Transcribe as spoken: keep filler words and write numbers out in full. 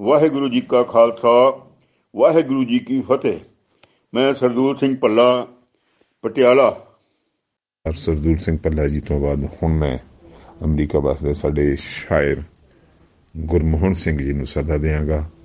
ਵਾਹਿਗੁਰੂ ਜੀ ਕਾ ਖਾਲਸਾ, ਵਾਹਿਗੁਰੂ ਜੀ ਕੀ ਫਤਿਹ। ਮੈਂ ਸਰਦੂਲ ਸਿੰਘ ਭੱਲਾ, ਪਟਿਆਲਾ। ਸਰਦੂਲ ਸਿੰਘ ਭੱਲਾ ਜੀ ਤੋਂ ਬਾਅਦ ਹੁਣ ਮੈਂ ਅਮਰੀਕਾ ਵਾਸਤੇ ਸਾਡੇ ਸ਼ਾਇਰ ਗੁਰਮੋਹਨ ਸਿੰਘ ਜੀ ਨੂੰ ਸੱਦਾ ਦਿਆਂਗਾ।